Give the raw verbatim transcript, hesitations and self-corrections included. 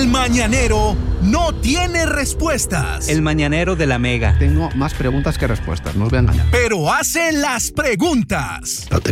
mañanero no tiene respuestas. El mañanero de la Mega. Tengo más preguntas que respuestas, no os voy a engañar. Pero hace las preguntas.